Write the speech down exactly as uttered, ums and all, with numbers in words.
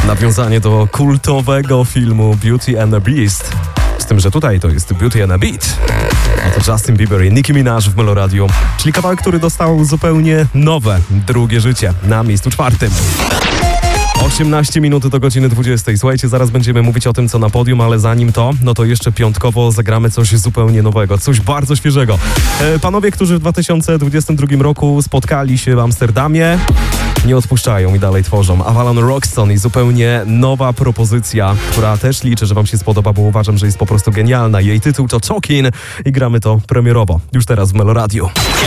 Nawiązanie do kultowego filmu Beauty and the Beast. Z tym, że tutaj to jest Beauty and a Beat. Oto Justin Bieber i Nicki Minaj w Meloradiu, czyli kawałek, który dostał zupełnie nowe, drugie życie na miejscu czwartym. osiemnaście minut do godziny dwudziestej. Słuchajcie, zaraz będziemy mówić o tym, co na podium, ale zanim to, no to jeszcze piątkowo zagramy coś zupełnie nowego, coś bardzo świeżego. E, panowie, którzy w dwa tysiące dwudziestym drugim roku spotkali się w Amsterdamie, nie odpuszczają i dalej tworzą. Avalon Roxton i zupełnie nowa propozycja, która też liczę, że wam się spodoba, bo uważam, że jest po prostu genialna. Jej tytuł to Talkin' i gramy to premierowo, już teraz w Meloradiu.